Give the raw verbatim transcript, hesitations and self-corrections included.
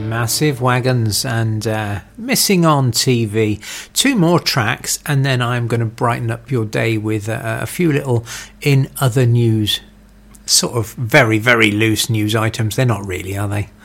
Massive Wagons and uh, Missing on T V. Two more tracks, and then I'm going to brighten up your day with uh, a few little in other news, sort of very, very loose news items. They're not really, are they?